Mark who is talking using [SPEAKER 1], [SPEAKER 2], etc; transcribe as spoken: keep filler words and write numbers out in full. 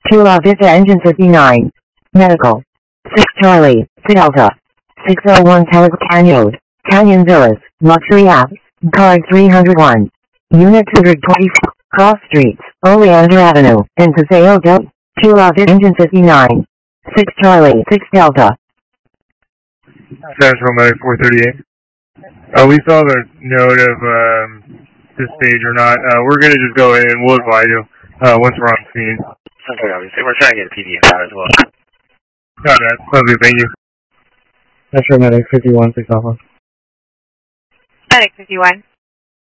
[SPEAKER 1] two La Vista Engine fifty-nine. Medical. six Charlie, Delta. six oh one Telegraph Canyon. Canyon Villas, Luxury Apps, Car three oh one. Unit two twenty-four, Cross Streets, Oleander Avenue, and Paseo Del. two La Vista Engine fifty-nine. six Charlie, six Delta.
[SPEAKER 2] Central Medic four thirty-eight. Uh, we saw the note of um, this stage or not. Uh, we're going to just go in and we'll advise you uh, once we're on scene.
[SPEAKER 3] Okay, obviously. We're trying to get a P D out as well.
[SPEAKER 2] Got that. Lovely, thank you.
[SPEAKER 4] Metro Medic fifty-one, six Alpha.
[SPEAKER 5] Medic fifty-one.